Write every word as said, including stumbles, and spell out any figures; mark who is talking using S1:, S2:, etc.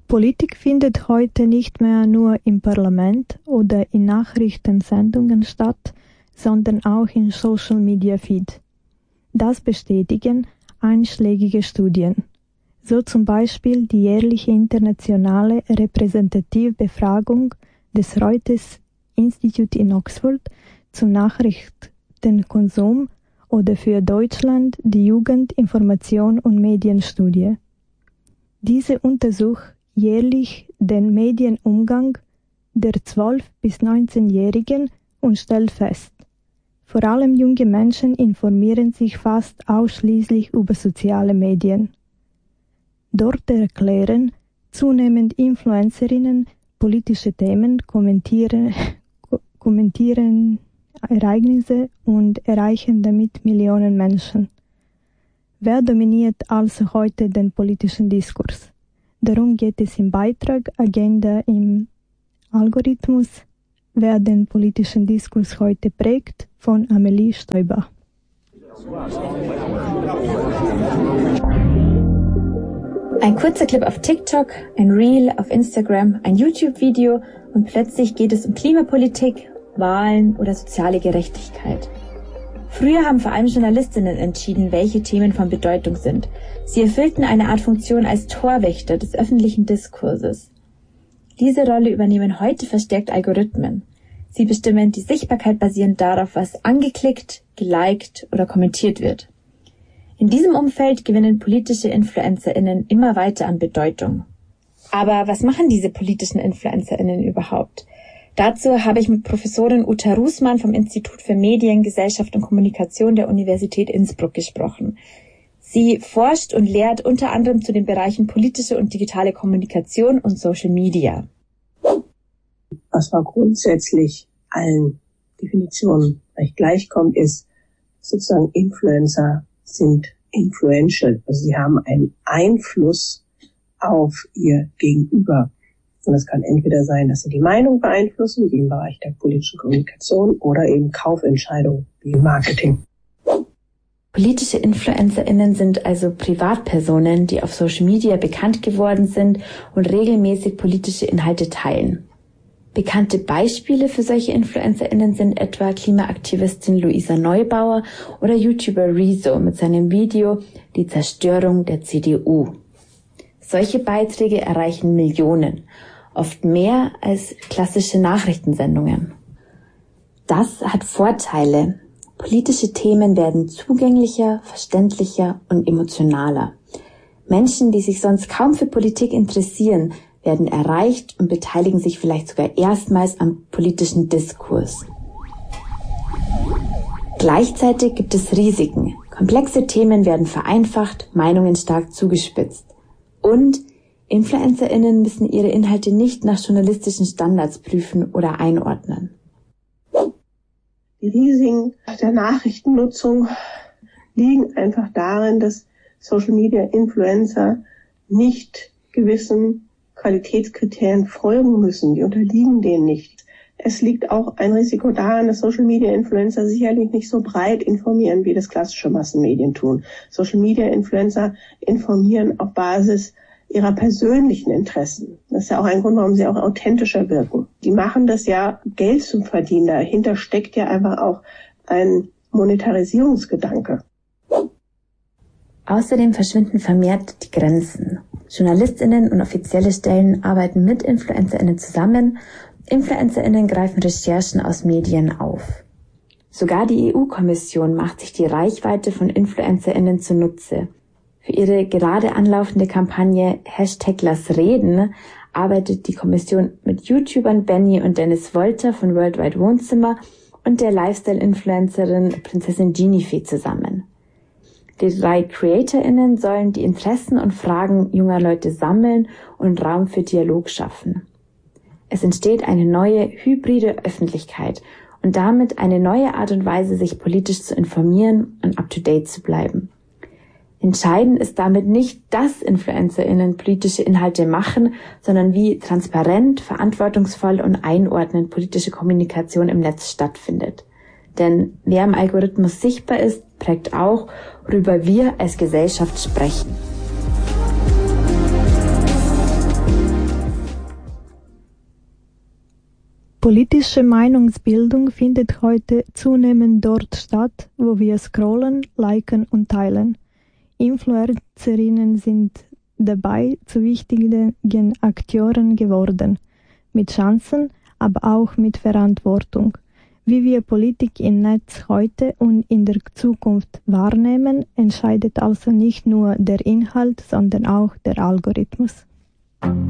S1: Politik findet heute nicht mehr nur im Parlament oder in Nachrichtensendungen statt, sondern auch in Social Media Feed. Das bestätigen einschlägige Studien. So zum Beispiel die jährliche internationale Repräsentativbefragung des Reuters Institute in Oxford zum Nachrichtenkonsum oder für Deutschland die Jugend-, Information- und Medienstudie. Diese untersucht jährlich den Medienumgang der zwölf- bis neunzehnjährigen und stellt fest, vor allem junge Menschen informieren sich fast ausschließlich über soziale Medien. Dort erklären zunehmend Influencerinnen politische Themen, kommentieren, kommentieren Ereignisse und erreichen damit Millionen Menschen. Wer dominiert also heute den politischen Diskurs? Darum geht es im Beitrag Agenda im Algorithmus, wer den politischen Diskurs heute prägt, von Amelie Stoiber.
S2: Ein kurzer Clip auf TikTok, ein Reel auf Instagram, ein YouTube-Video und plötzlich geht es um Klimapolitik, Wahlen oder soziale Gerechtigkeit. Früher haben vor allem Journalistinnen entschieden, welche Themen von Bedeutung sind. Sie erfüllten eine Art Funktion als Torwächter des öffentlichen Diskurses. Diese Rolle übernehmen heute verstärkt Algorithmen. Sie bestimmen die Sichtbarkeit basierend darauf, was angeklickt, geliked oder kommentiert wird. In diesem Umfeld gewinnen politische InfluencerInnen immer weiter an Bedeutung. Aber was machen diese politischen InfluencerInnen überhaupt? Dazu habe ich mit Professorin Uta Rusmann vom Institut für Medien, Gesellschaft und Kommunikation der Universität Innsbruck gesprochen. Sie forscht und lehrt unter anderem zu den Bereichen politische und digitale Kommunikation und Social Media.
S3: Was war grundsätzlich allen Definitionen recht gleichkommt, ist sozusagen Influencer sind influential. Also sie haben einen Einfluss auf ihr Gegenüber. Und das kann entweder sein, dass sie die Meinung beeinflussen, wie im Bereich der politischen Kommunikation, oder eben Kaufentscheidungen, wie im Marketing.
S2: Politische InfluencerInnen sind also Privatpersonen, die auf Social Media bekannt geworden sind und regelmäßig politische Inhalte teilen. Bekannte Beispiele für solche InfluencerInnen sind etwa Klimaaktivistin Luisa Neubauer oder YouTuber Rezo mit seinem Video Die Zerstörung der C D U. Solche Beiträge erreichen Millionen, oft mehr als klassische Nachrichtensendungen. Das hat Vorteile. Politische Themen werden zugänglicher, verständlicher und emotionaler. Menschen, die sich sonst kaum für Politik interessieren, werden erreicht und beteiligen sich vielleicht sogar erstmals am politischen Diskurs. Gleichzeitig gibt es Risiken. Komplexe Themen werden vereinfacht, Meinungen stark zugespitzt. Und InfluencerInnen müssen ihre Inhalte nicht nach journalistischen Standards prüfen oder einordnen.
S3: Die Risiken der Nachrichtennutzung liegen einfach darin, dass Social Media Influencer nicht gewissen Qualitätskriterien folgen müssen. Die unterliegen denen nicht. Es liegt auch ein Risiko daran, dass Social Media Influencer sicherlich nicht so breit informieren, wie das klassische Massenmedien tun. Social Media Influencer informieren auf Basis ihrer persönlichen Interessen. Das ist ja auch ein Grund, warum sie auch authentischer wirken. Die machen das ja, Geld zu verdienen. Dahinter steckt ja einfach auch ein Monetarisierungsgedanke.
S2: Außerdem verschwinden vermehrt die Grenzen. JournalistInnen und offizielle Stellen arbeiten mit InfluencerInnen zusammen. InfluencerInnen greifen Recherchen aus Medien auf. Sogar die E U-Kommission macht sich die Reichweite von InfluencerInnen zunutze. Für ihre gerade anlaufende Kampagne Hashtag Lass reden arbeitet die Kommission mit YouTubern Benny und Dennis Wolter von Worldwide Wohnzimmer und der Lifestyle-Influencerin Prinzessin Ginifee zusammen. Die drei CreatorInnen sollen die Interessen und Fragen junger Leute sammeln und Raum für Dialog schaffen. Es entsteht eine neue, hybride Öffentlichkeit und damit eine neue Art und Weise, sich politisch zu informieren und up-to-date zu bleiben. Entscheidend ist damit nicht, dass InfluencerInnen politische Inhalte machen, sondern wie transparent, verantwortungsvoll und einordnend politische Kommunikation im Netz stattfindet. Denn wer im Algorithmus sichtbar ist, prägt auch, worüber wir als Gesellschaft sprechen.
S1: Politische Meinungsbildung findet heute zunehmend dort statt, wo wir scrollen, liken und teilen. Influencerinnen sind dabei zu wichtigen Akteuren geworden, mit Chancen, aber auch mit Verantwortung. Wie wir Politik im Netz heute und in der Zukunft wahrnehmen, entscheidet also nicht nur der Inhalt, sondern auch der Algorithmus.